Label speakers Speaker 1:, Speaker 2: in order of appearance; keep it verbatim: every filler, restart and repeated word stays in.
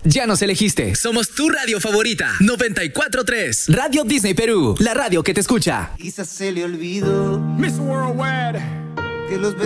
Speaker 1: Ya nos elegiste.
Speaker 2: Somos tu radio favorita. noventa y cuatro punto tres.
Speaker 1: Radio Disney Perú, la radio que te escucha.
Speaker 3: Quizás se le olvidó
Speaker 4: Miss Worldwide
Speaker 3: que los